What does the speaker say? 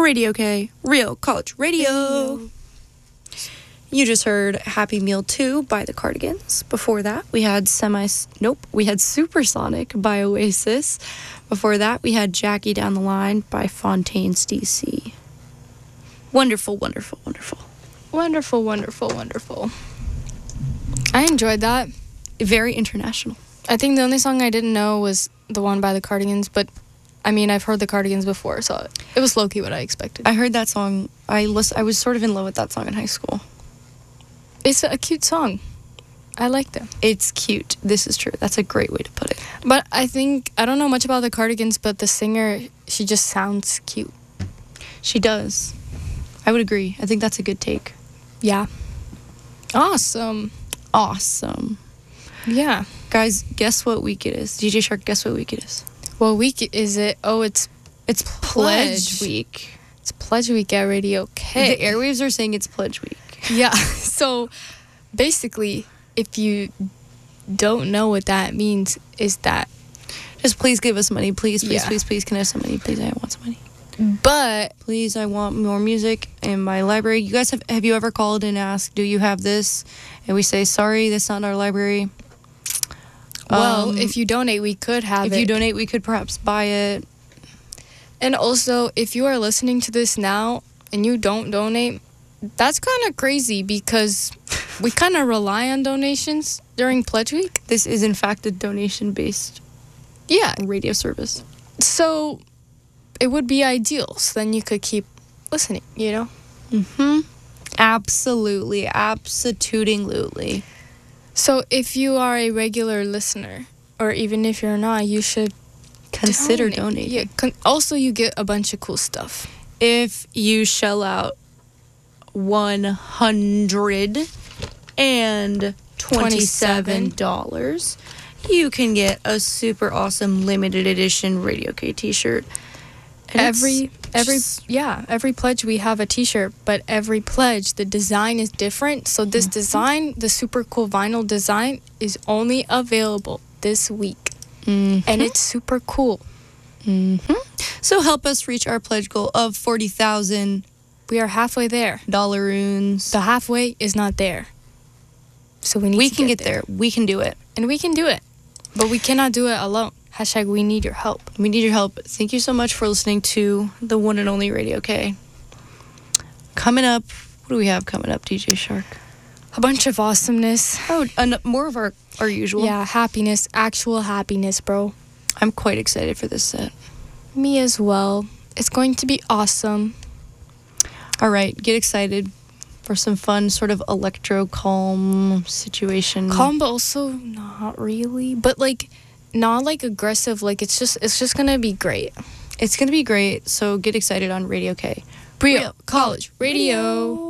Radio K, Real College Radio. You just heard Happy Meal 2 by the Cardigans. Before that, we had Supersonic by Oasis. Before that, we had Jackie Down the Line by Fontaines DC. Wonderful, wonderful, wonderful. Wonderful, wonderful, wonderful. I enjoyed that. Very international. I think the only song I didn't know was the one by the Cardigans, but I mean, I've heard the Cardigans before, so it was low-key what I expected. I heard that song. I was sort of in love with that song in high school. It's a cute song. I like them. It's cute. This is true. That's a great way to put it. But I don't know much about the Cardigans, but the singer, she just sounds cute. She does. I would agree. I think that's a good take. Yeah. Awesome. Yeah. Guys, guess what week it is? DJ Shark, guess what week it is? What week is it? Oh, it's Pledge Week. It's Pledge Week at Radio K. The airwaves are saying it's Pledge Week. Yeah. So basically, if you don't know what that means, is that just please give us money. Please, please, Yeah. please, please. Can I have some money? Please, I want some money. But Please, I want more music in my library. You guys have you ever called and asked, do you have this? And we say, sorry, that's not in our library. well, if you donate, we could have it. If you donate, we could perhaps buy it. And also, if you are listening to this now and you don't donate, that's kind of crazy because we kind of rely on donations during Pledge Week. This is, in fact, a donation-based Yeah. radio service. So it would be ideal. So then you could keep listening, you know? Mm-hmm. Absolutely. Abso-tooting-lutely. So if you are a regular listener, or even if you're not, you should Consider donate. donating. Yeah. Also, you get a bunch of cool stuff. If you shell out $127, you can get a super awesome limited edition Radio K t-shirt. And Every just- pledge we have a t-shirt, but every pledge the design is different. So this design, the super cool vinyl design, is only available this week. Mhm. And it's super cool. So help us reach our pledge goal of 40,000 We are halfway there. dollaroons. The halfway is not there. So we need We to can get there. We can do it. And we can do it. But we cannot do it alone. # we need your help. We need your help. Thank you so much for listening to the one and only Radio K. Coming up, what do we have coming up, DJ Shark? A bunch of awesomeness. Oh, more of our usual. Yeah, happiness. Actual happiness, bro. I'm quite excited for this set. Me as well. It's going to be awesome. All right, get excited for some fun sort of electro calm situation. Calm, but also not really. But like, not like aggressive. Like it's just gonna be great. It's going to be great, so get excited on Radio K. Real College Radio.